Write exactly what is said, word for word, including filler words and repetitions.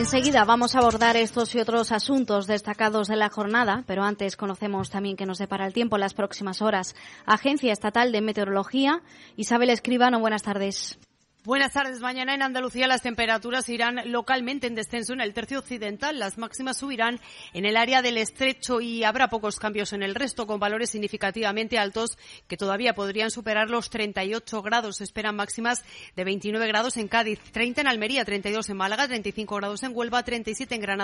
Enseguida vamos a abordar estos y otros asuntos destacados de la jornada, pero antes conocemos también qué nos depara el tiempo en las próximas horas. Agencia Estatal de Meteorología, Isabel Escribano, buenas tardes. Buenas tardes. Mañana en Andalucía las temperaturas irán localmente en descenso en el tercio occidental. Las máximas subirán en el área del Estrecho y habrá pocos cambios en el resto, con valores significativamente altos que todavía podrían superar los treinta y ocho grados. Se esperan máximas de veintinueve grados en Cádiz, treinta en Almería, treinta y dos en Málaga, treinta y cinco grados en Huelva, treinta y siete en Granada.